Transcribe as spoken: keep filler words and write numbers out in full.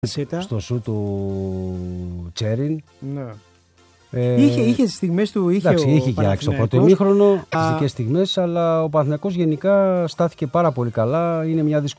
στο σου του Τσέριν. Ναι. Ε, είχε, είχε τις στιγμές του, είχε εντάξει, ο είχε και άξιο πρώτο ημίχρονο, τις δικές στιγμές, αλλά ο Παναθηναϊκός γενικά στάθηκε πάρα πολύ καλά. Είναι μια δυσκολία.